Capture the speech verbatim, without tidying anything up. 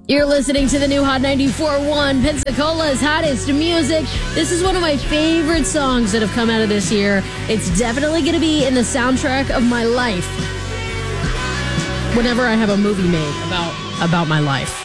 You're listening to the new Hot ninety-four point one, Pensacola's hottest music. This is one of my favorite songs that have come out of this year. It's definitely going to be in the soundtrack of my life whenever I have a movie made about, about my life.